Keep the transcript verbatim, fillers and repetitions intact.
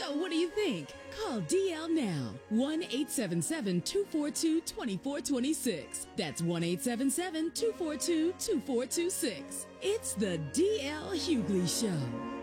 So what do you think? Call D L now. one eight seven seven, two four two, two four two six. That's one eight seven seven, two four two, two four two six. It's the D L Hughley Show.